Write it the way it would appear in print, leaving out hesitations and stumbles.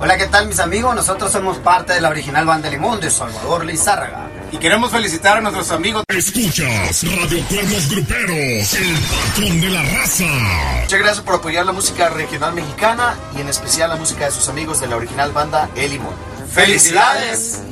Hola, ¿qué tal mis amigos? Nosotros somos parte de la original Banda Limón de Salvador Lizárraga. Y queremos felicitar a nuestros amigos. Escuchas Radio Cuernos Gruperos, el patrón de la raza. Muchas gracias por apoyar la música regional mexicana y en especial la música de sus amigos de la original Banda El Limón. ¡Felicidades!